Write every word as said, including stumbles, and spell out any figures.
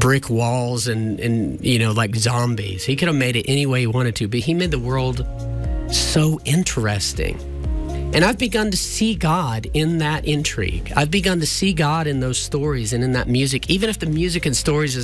brick walls and, and, you know, like zombies. He could have made it any way he wanted to, but he made the world so interesting. And I've begun to see God in that intrigue. I've begun to see God in those stories and in that music, even if the music and stories is